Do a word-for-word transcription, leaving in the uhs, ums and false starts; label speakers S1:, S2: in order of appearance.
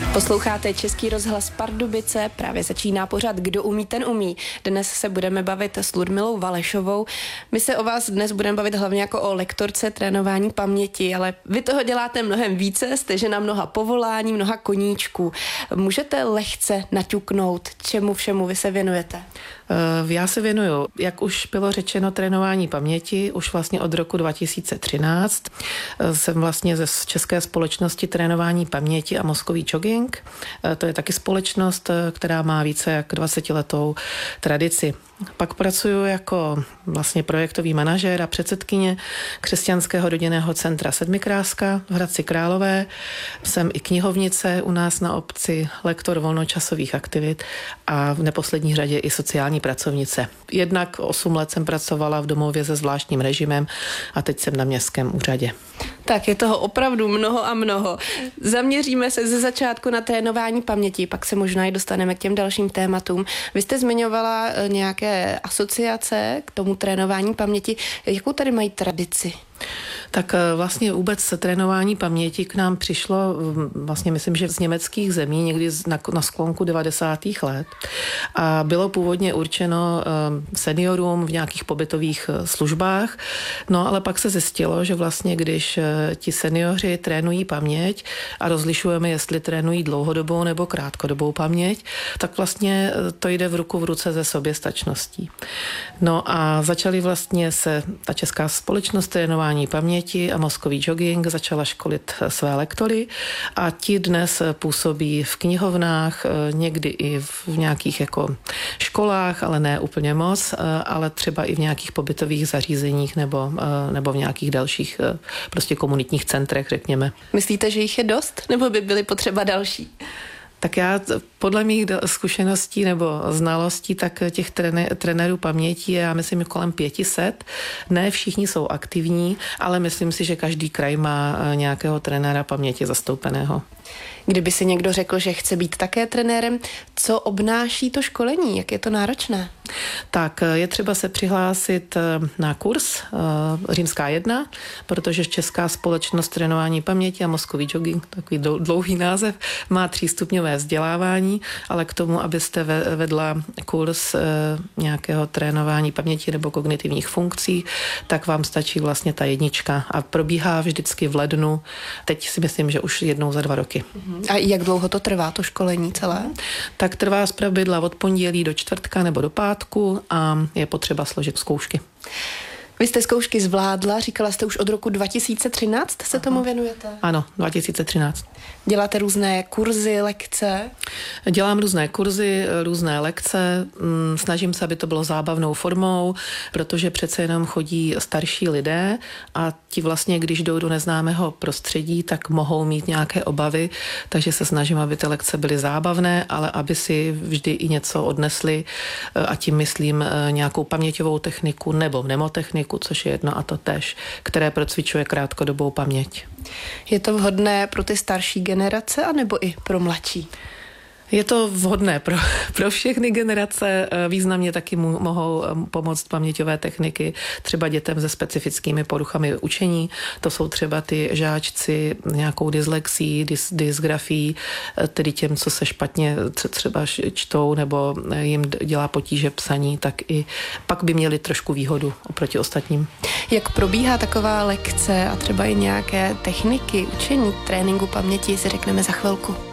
S1: Posloucháte Český rozhlas Pardubice, právě začíná pořad Kdo umí, ten umí. Dnes se budeme bavit s Ludmilou Valešovou. My se o vás dnes budeme bavit hlavně jako o lektorce trénování paměti, ale vy toho děláte mnohem více, jste žena mnoha povolání, mnoha koníčků. Můžete lehce naťuknout, čemu všemu vy se věnujete?
S2: Já se věnuju, jak už bylo řečeno, trénování paměti už vlastně od roku dva tisíce třináct. Jsem vlastně ze České společnosti trénování paměti a mozkový jogging. To je taky společnost, která má více jak dvacetiletou tradici. Pak pracuji jako vlastně projektový manažér a předsedkyně Křesťanského rodinného centra Sedmikráska v Hradci Králové. Jsem i knihovnice u nás na obci, lektor volnočasových aktivit a v neposlední řadě i sociální pracovnice. Jednak osm let jsem pracovala v domově se zvláštním režimem a teď jsem na městském úřadě.
S1: Tak je toho opravdu mnoho a mnoho. Zaměříme se ze začátku na trénování paměti, pak se možná i dostaneme k těm dalším tématům. Vy jste zmiňovala nějaké asociace k tomu trénování paměti. Jakou tady mají tradici?
S2: Tak vlastně vůbec trénování paměti k nám přišlo, vlastně myslím, že z německých zemí, někdy na, na sklonku devadesátých let. A bylo původně určeno seniorům v nějakých pobytových službách. No ale pak se zjistilo, že vlastně když ti seniori trénují paměť a rozlišujeme, jestli trénují dlouhodobou nebo krátkodobou paměť, tak vlastně to jde v ruku v ruce se soběstačností. No a začali vlastně se ta Česká společnost trénování paměti a mozkový jogging začala školit své lektory a ti dnes působí v knihovnách, někdy i v nějakých jako školách, ale ne úplně moc, ale třeba i v nějakých pobytových zařízeních nebo, nebo v nějakých dalších prostě komunitních centrech, řekněme.
S1: Myslíte, že jich je dost, nebo by byly potřeba další?
S2: Tak já podle mých zkušeností nebo znalostí, tak těch trené, trenérů paměti je, já myslím, kolem pěti set. Ne všichni jsou aktivní, ale myslím si, že každý kraj má nějakého trenéra paměti zastoupeného.
S1: Kdyby si někdo řekl, že chce být také trenérem, co obnáší to školení? Jak je to náročné?
S2: Tak je třeba se přihlásit na kurz Římská jedna, protože Česká společnost trénování paměti a mozkový jogging, takový dlouhý název, má třístupňové vzdělávání, ale k tomu, abyste vedla kurz nějakého trénování paměti nebo kognitivních funkcí, tak vám stačí vlastně ta jednička a probíhá vždycky v lednu. Teď si myslím, že už jednou za dva roky.
S1: A jak dlouho to trvá, to školení celé?
S2: Tak trvá zpravidla od pondělí do čtvrtka nebo do pátku a je potřeba složit zkoušky.
S1: Vy jste zkoušky zvládla, říkala jste už od roku dva tisíce třináct se tomu věnujete?
S2: Ano, dva tisíce třináct.
S1: Děláte různé kurzy, lekce?
S2: Dělám různé kurzy, různé lekce, snažím se, aby to bylo zábavnou formou, protože přece jenom chodí starší lidé a ti vlastně, když jdou do neznámého prostředí, tak mohou mít nějaké obavy, takže se snažím, aby ty lekce byly zábavné, ale aby si vždy i něco odnesli a tím myslím nějakou paměťovou techniku nebo mnemotechniku, což je jedno a to též, které procvičuje krátkodobou paměť.
S1: Je to vhodné pro ty starší generace anebo i pro mladší?
S2: Je to vhodné pro, pro všechny generace, významně taky mu, mohou pomoct paměťové techniky, třeba dětem se specifickými poruchami učení, to jsou třeba ty žáčci nějakou dyslexí, dys, dysgrafií, tedy těm, co se špatně třeba čtou nebo jim dělá potíže psaní, tak i pak by měli trošku výhodu oproti ostatním.
S1: Jak probíhá taková lekce a třeba i nějaké techniky učení tréninku paměti, si řekneme za chvilku.